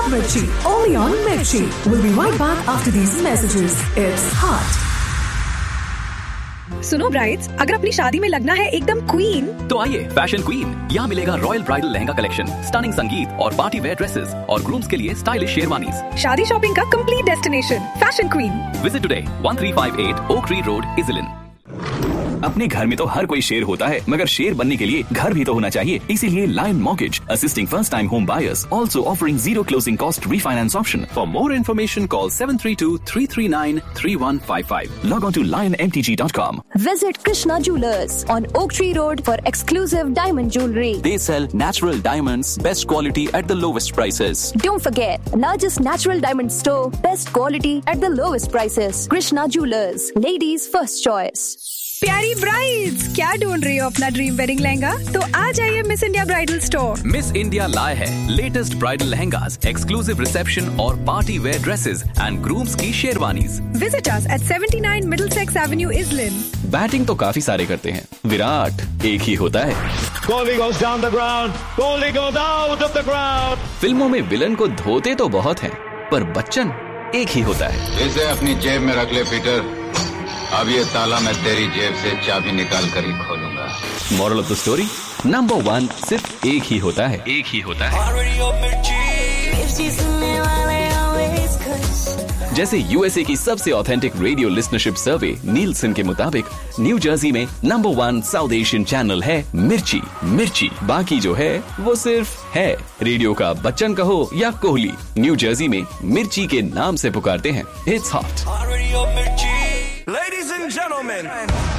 Mirchi, only on Mirchi. We'll be right back after these messages. It's hot. सुनो brides, अगर अपनी शादी में लगना है एकदम क्वीन, तो आइए फैशन क्वीन। यहाँ मिलेगा royal bridal lehenga collection, stunning संगीत और पार्टी वेयर ड्रेसेस और ग्रूम्स के लिए स्टाइलिश शेरवानीज। शादी शॉपिंग का complete destination fashion queen. Visit today 1358 oak tree road, इजलिन। अपने घर में तो हर कोई शेर होता है, मगर शेर बनने के लिए घर भी तो होना चाहिए। इसीलिए lion mortgage assisting first time home buyers, also offering zero closing cost refinance option. For more information, call 732-339-3155. Log on to lionmtg.com. Visit Krishna Jewelers on Oak Tree Road for exclusive diamond jewelry. They sell natural diamonds, best quality at the lowest prices. Don't forget, largest natural diamond store, best quality at the lowest prices. Krishna Jewelers, ladies' first choice. प्यारी brides, क्या ढूंढ रही हो अपना dream wedding lehenga? तो आ जाइए miss India bridal store. Miss India लाए है latest bridal lehengas, exclusive reception और party wear dresses and grooms की sherwanis. Visit us at 79 Middlesex Avenue, इजलिन। Batting तो काफी सारे करते हैं, विराट एक ही होता है। Kohli goes down the ground. Kohli goes out of the ground. फिल्मों में विलन को धोते तो बहुत हैं, पर बच्चन एक ही होता है। इसे अपनी जेब में रख ले पीटर। अब ये ताला मैं तेरी जेब से चाबी निकाल कर ही खोलूंगा। Moral of the story, number 1 सिर्फ एक ही होता है। एक ही होता है। जैसे यूएसए की सबसे ऑथेंटिक रेडियो लिस्नरशिप सर्वे नीलसन के मुताबिक न्यू जर्सी में नंबर 1 साउथ एशियन चैनल है मिर्ची। मिर्ची बाकी जो है वो सिर्फ है। रेडियो का बच्चन कहो या कोहली, न्यू जर्सी में मिर्ची के नाम से पुकारते हैं। It's hot. Ladies and gentlemen,